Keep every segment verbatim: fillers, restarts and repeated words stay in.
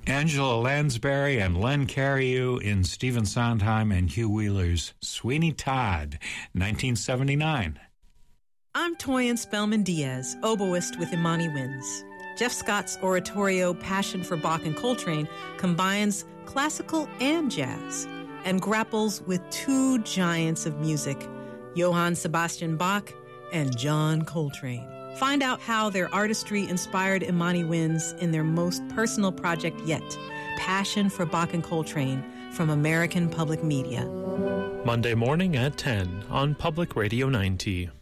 Angela Lansbury and Len Cariou in Stephen Sondheim and Hugh Wheeler's Sweeney Todd, nineteen seventy-nine. I'm Toyin Spellman Diaz, oboist with Imani Winds. Jeff Scott's oratorio Passion for Bach and Coltrane combines classical and jazz and grapples with two giants of music, Johann Sebastian Bach and John Coltrane. Find out how their artistry inspired Imani Winds in their most personal project yet, Passion for Bach and Coltrane, from American Public Media. Monday morning at ten on Public Radio ninety.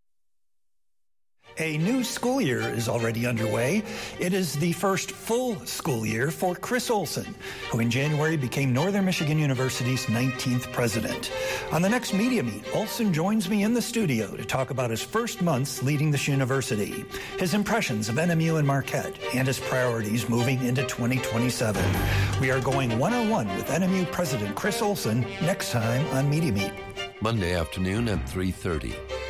A new school year is already underway. It is the first full school year for Chris Olson, who in January became Northern Michigan University's nineteenth president. On the next Media Meet, Olson joins me in the studio to talk about his first months leading this university, his impressions of N M U and Marquette, and his priorities moving into twenty twenty-seven. We are going one-on-one with N M U President Chris Olson next time on Media Meet. Monday afternoon at three thirty.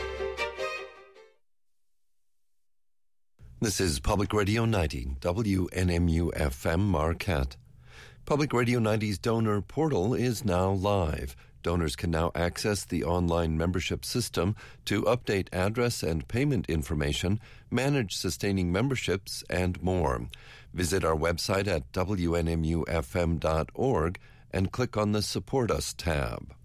This is Public Radio ninety, W N M U F M Marquette. Public Radio ninety's donor portal is now live. Donors can now access the online membership system to update address and payment information, manage sustaining memberships, and more. Visit our website at W N M U F M dot org and click on the Support Us tab.